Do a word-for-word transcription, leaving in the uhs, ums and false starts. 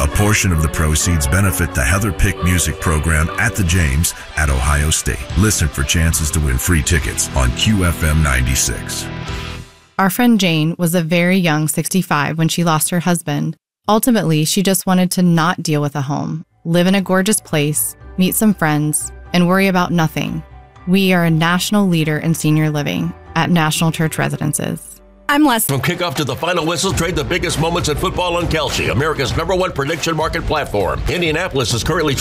A portion of the proceeds benefit the Heather Pick Music Program at the James at Ohio State. Listen for chances to win free tickets on Q F M ninety-six. Our friend Jane was a very young sixty-five when she lost her husband. Ultimately, she just wanted to not deal with a home, live in a gorgeous place, meet some friends, and worry about nothing. We are a national leader in senior living at National Church Residences. I'm Leslie. From kickoff to the final whistle, trade the biggest moments in football on Kalshi, America's number one prediction market platform. Indianapolis is currently